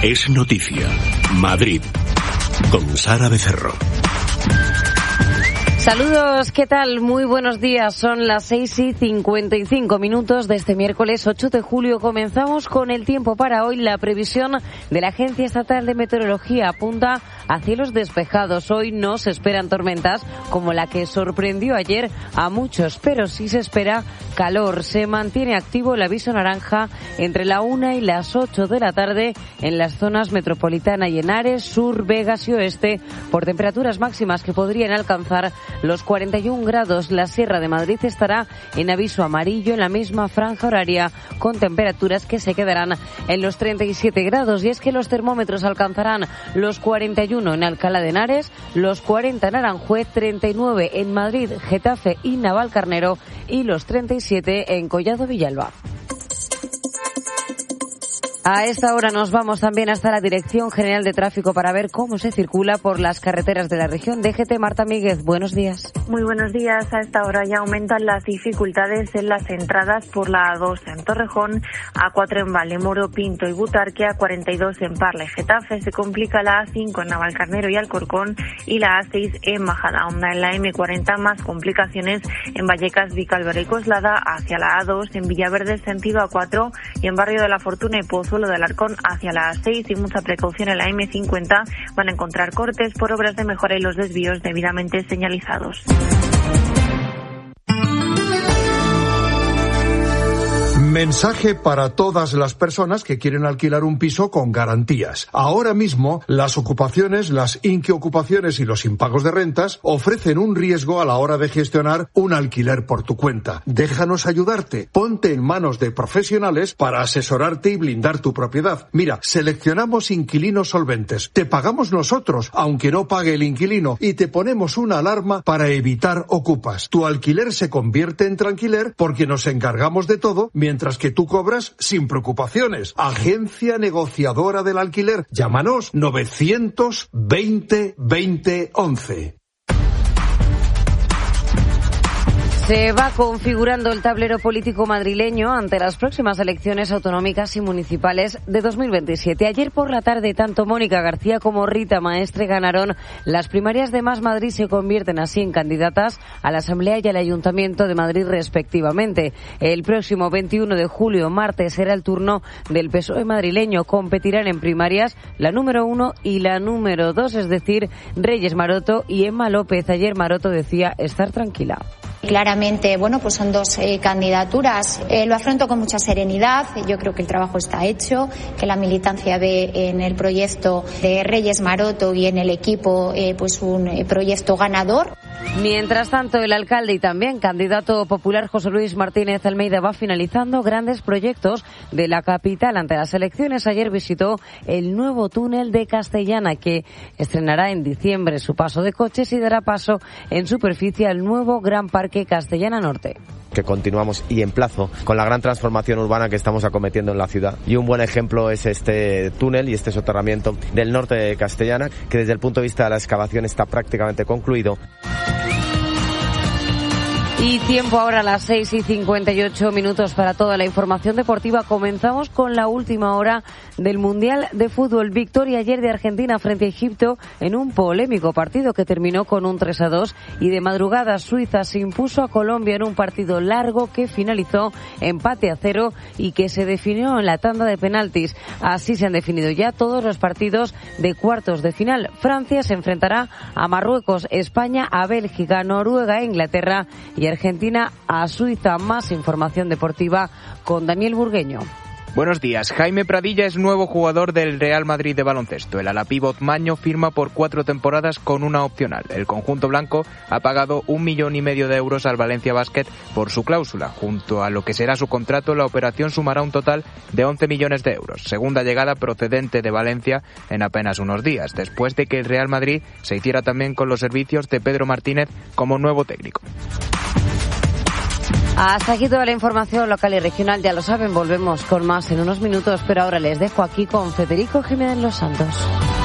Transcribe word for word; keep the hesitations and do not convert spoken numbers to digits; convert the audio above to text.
Es noticia. Madrid. Con Sara Becerro. Saludos, ¿qué tal? Muy buenos días. Son las seis y cincuenta y cinco minutos de este miércoles ocho de julio. Comenzamos con el tiempo para hoy. La previsión de la Agencia Estatal de Meteorología apunta a cielos despejados. Hoy no se esperan tormentas como la que sorprendió ayer a muchos, pero sí se espera calor. Se mantiene activo el aviso naranja entre la una y las ocho de la tarde en las zonas metropolitana y Henares, sur, Vegas y oeste, por temperaturas máximas que podrían alcanzar los cuarenta y un grados. La Sierra de Madrid estará en aviso amarillo en la misma franja horaria, con temperaturas que se quedarán en los treinta y siete grados. Y es que los termómetros alcanzarán los cuarenta y uno en Alcalá de Henares, los cuarenta en Aranjuez, treinta y nueve en Madrid, Getafe y Navalcarnero y los treinta y siete en Collado Villalba. A esta hora nos vamos también hasta la Dirección General de Tráfico para ver cómo se circula por las carreteras de la región. D G T, Marta Míguez, buenos días. Muy buenos días. A esta hora ya aumentan las dificultades en las entradas por la A dos en Torrejón, A cuatro en Valdemoro, Pinto y Butarque, A cuarenta y dos en Parla y Getafe. Se complica la A cinco en Navalcarnero y Alcorcón y la A seis en Majadahonda. En la eme cuarenta más complicaciones en Vallecas, Vicálvaro y Coslada, hacia la A dos en Villaverde sentido A cuatro y en Barrio de la Fortuna y Pozuelo de Alarcón hacia la A seis, y mucha precaución en la eme cincuenta. Van a encontrar cortes por obras de mejora y los desvíos debidamente señalizados. Mensaje para todas las personas que quieren alquilar un piso con garantías. Ahora mismo, las ocupaciones, las inquiocupaciones y los impagos de rentas ofrecen un riesgo a la hora de gestionar un alquiler por tu cuenta. Déjanos ayudarte. Ponte en manos de profesionales para asesorarte y blindar tu propiedad. Mira, seleccionamos inquilinos solventes. Te pagamos nosotros, aunque no pague el inquilino, y te ponemos una alarma para evitar ocupas. Tu alquiler se convierte en tranquiler porque nos encargamos de todo, mientras que tú cobras sin preocupaciones. Agencia Negociadora del Alquiler. Llámanos novecientos veinte veinte once. Se va configurando el tablero político madrileño ante las próximas elecciones autonómicas y municipales de dos mil veintisiete. Ayer por la tarde, tanto Mónica García como Rita Maestre ganaron las primarias de Más Madrid. Se convierten así en candidatas a la Asamblea y al Ayuntamiento de Madrid respectivamente. El próximo veintiuno de julio, martes, será el turno del P S O E madrileño. Competirán en primarias la número uno y la número dos, es decir, Reyes Maroto y Emma López. Ayer Maroto decía estar tranquila. Claramente, bueno, pues son dos eh, candidaturas. Eh, lo afronto con mucha serenidad. Yo creo que el trabajo está hecho, que la militancia ve en el proyecto de Reyes Maroto y en el equipo eh, pues un eh, proyecto ganador. Mientras tanto, el alcalde y también candidato popular José Luis Martínez Almeida va finalizando grandes proyectos de la capital ante las elecciones. Ayer visitó el nuevo túnel de Castellana, que estrenará en diciembre su paso de coches y dará paso en superficie al nuevo Gran Parque Castellana Norte. Que continuamos y emplazo con la gran transformación urbana que estamos acometiendo en la ciudad. Y un buen ejemplo es este túnel y este soterramiento del norte de Castellana, que desde el punto de vista de la excavación está prácticamente concluido. Y tiempo ahora a las seis y cincuenta y ocho minutos para toda la información deportiva. Comenzamos con la última hora del Mundial de Fútbol. Victoria ayer de Argentina frente a Egipto en un polémico partido que terminó con un tres a dos. Y de madrugada Suiza se impuso a Colombia en un partido largo que finalizó empate a cero y que se definió en la tanda de penaltis. Así se han definido ya todos los partidos de cuartos de final. Francia se enfrentará a Marruecos, España a Bélgica, Noruega a Inglaterra y Argentina a Suiza. Más información deportiva con Daniel Burgueño. Buenos días. Jaime Pradilla es nuevo jugador del Real Madrid de baloncesto. El alapívot maño firma por cuatro temporadas con una opcional. El conjunto blanco ha pagado un millón y medio de euros al Valencia Basket por su cláusula. Junto a lo que será su contrato, la operación sumará un total de once millones de euros. Segunda llegada procedente de Valencia en apenas unos días, después de que el Real Madrid se hiciera también con los servicios de Pedro Martínez como nuevo técnico. Hasta aquí toda la información local y regional, ya lo saben, volvemos con más en unos minutos, pero ahora les dejo aquí con Federico Jiménez Los Santos.